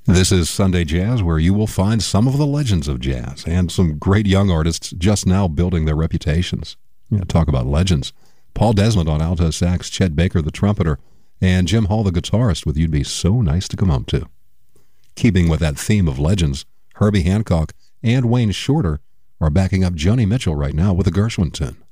This is Sunday Jazz, where you will find some of the legends of jazz and some great young artists just now building their reputations. Talk about legends. Paul Desmond on alto sax, Chet Baker the trumpeter, and Jim Hall the guitarist with You'd Be So Nice to Come Home To. Keeping with that theme of legends, Herbie Hancock and Wayne Shorter are backing up Joni Mitchell right now with a Gershwin tune.